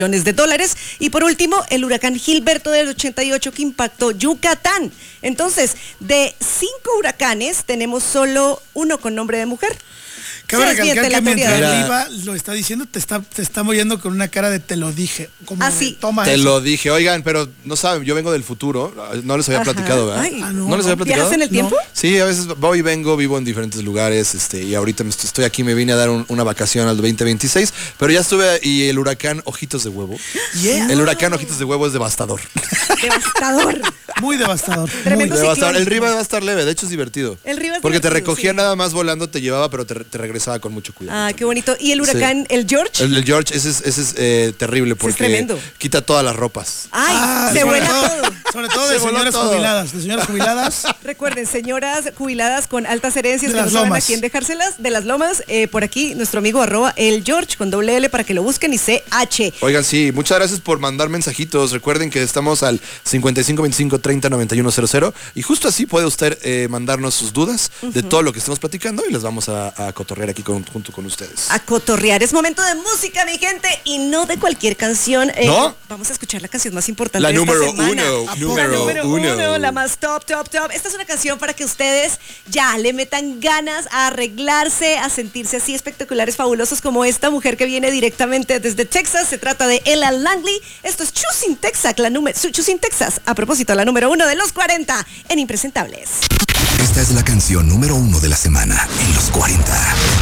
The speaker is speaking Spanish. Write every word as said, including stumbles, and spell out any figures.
millones de dólares. Y por último, el huracán Gilberto del ochenta y ocho que impactó Yucatán. Entonces, de cinco huracanes, tenemos solo uno con nombre de mujer. Cabe recalcar que mientras Mira. Riva lo está diciendo, te está, te está moviendo con una cara de te lo dije. Como Ah, de, sí. toma Te eso. lo dije, oigan, pero no saben, yo vengo del futuro, no les había Ajá. platicado, ¿verdad? Ay, Ah, no, ¿No les había platicado? ¿Viajas en el tiempo? Sí, a veces voy y vengo, vivo en diferentes lugares, este, y ahorita me estoy, estoy aquí, me vine a dar un- una vacación al veinte veintiséis, pero ya estuve, y el huracán Ojitos de Huevo, Yeah. el huracán Ojitos de Huevo es devastador. Devastador. Muy devastador. Tremendo Muy. Devastador. El ciclónico. Riva va a estar leve, de hecho es divertido. El Riva es Porque te divertido, recogía sí. nada más volando, te llevaba, pero te, te regresaba con mucho cuidado. Ah, qué bonito. ¿Y el huracán, el George? El, el George, ese es, ese es eh, terrible porque tremendo. quita todas las ropas. Ay, Ah, se sobre vuela todo, todo. Sobre todo Se de voló señoras todo. jubiladas. De señoras jubiladas. Recuerden, señoras jubiladas con altas herencias De que no las saben a lomas. quién dejárselas, de las lomas, eh, por aquí nuestro amigo arroba el George con doble L para que lo busquen y C H. Oigan, sí, muchas gracias por mandar mensajitos. Recuerden que estamos al cincuenta y cinco veinticinco treinta noventa y uno cero cero y justo así puede usted eh, mandarnos sus dudas de todo lo que estamos platicando y les vamos a, a cotorrear aquí con- junto con ustedes. A cotorrear. Es momento de música, mi gente, y no de cualquier canción. Eh, ¿No? Vamos a escuchar la canción más importante La de esta número semana. uno, La número número uno. uno, la más top, top, top. Esta es una canción para que ustedes ya le metan ganas a arreglarse, a sentirse así espectaculares, fabulosos como esta mujer que viene directamente desde Texas. Se trata de Ella Langley. Esto es Choosing Texas, la número, Choosing Texas. A propósito, la número uno de los cuarenta en Impresentables. Esta es la canción número uno de la semana en los cuarenta.